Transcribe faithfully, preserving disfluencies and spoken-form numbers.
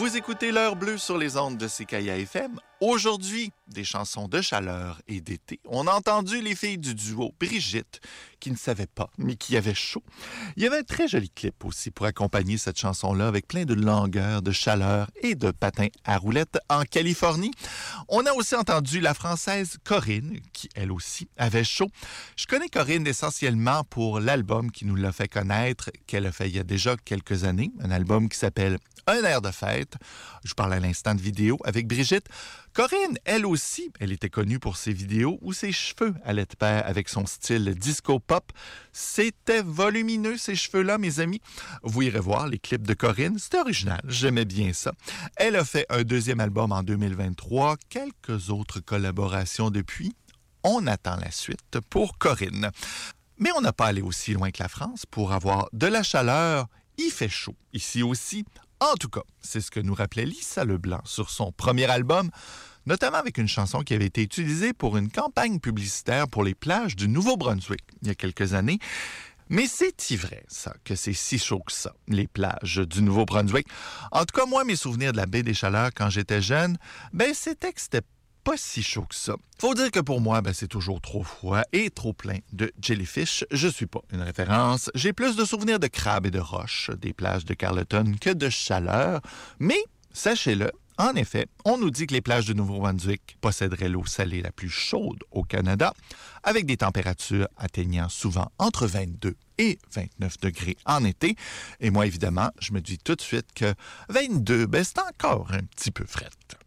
Vous écoutez l'heure bleue sur les ondes de C K I A F M. Aujourd'hui, des chansons de chaleur et d'été. On a entendu les filles du duo Brigitte, qui ne savaient pas, mais qui avaient chaud. Il y avait un très joli clip aussi pour accompagner cette chanson-là, avec plein de langueur, de chaleur et de patins à roulettes en Californie. On a aussi entendu la Française Corinne, qui elle aussi avait chaud. Je connais Corinne essentiellement pour l'album qui nous l'a fait connaître, qu'elle a fait il y a déjà quelques années, un album qui s'appelle Un air de fête. Je parle à l'instant de vidéo avec Brigitte. Corinne, elle aussi, elle était connue pour ses vidéos où ses cheveux allaient de pair avec son style disco-pop. C'était volumineux, ces cheveux-là, mes amis. Vous irez voir les clips de Corinne. C'était original, j'aimais bien ça. Elle a fait un deuxième album en deux mille vingt-trois, quelques autres collaborations depuis. On attend la suite pour Corinne. Mais on n'a pas allé aussi loin que la France pour avoir de la chaleur. Il fait chaud ici aussi. En tout cas, c'est ce que nous rappelait Lisa Leblanc sur son premier album, notamment avec une chanson qui avait été utilisée pour une campagne publicitaire pour les plages du Nouveau-Brunswick il y a quelques années. Mais c'est-il vrai, ça, que c'est si chaud que ça, les plages du Nouveau-Brunswick? En tout cas, moi, mes souvenirs de la baie des Chaleurs quand j'étais jeune, ben c'était que c'était pas si chaud que ça. Faut dire que pour moi, ben, c'est toujours trop froid et trop plein de jellyfish. Je suis pas une référence. J'ai plus de souvenirs de crabes et de roches des plages de Carleton que de chaleur. Mais, sachez-le, en effet, on nous dit que les plages du Nouveau-Brunswick posséderaient l'eau salée la plus chaude au Canada, avec des températures atteignant souvent entre vingt-deux et vingt-neuf degrés en été. Et moi, évidemment, je me dis tout de suite que vingt-deux, ben, c'est encore un petit peu frette.